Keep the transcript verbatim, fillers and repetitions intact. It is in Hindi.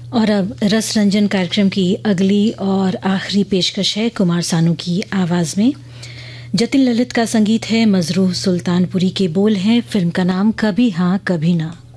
और अब रस रंजन कार्यक्रम की अगली और आखिरी पेशकश है कुमार सानू की आवाज़ में। जतिन ललित का संगीत है, मजरूह सुल्तानपुरी के बोल हैं। फिल्म का नाम कभी हाँ कभी ना।